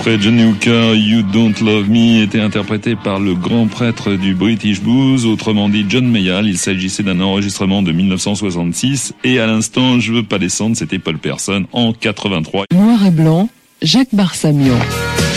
Après Johnny Hooker, You Don't Love Me était interprété par le grand prêtre du British Blues, autrement dit John Mayall. Il s'agissait d'un enregistrement de 1966 et à l'instant, Je veux pas descendre, c'était Paul Person en 83. Noir et blanc, Jacques Barsamian.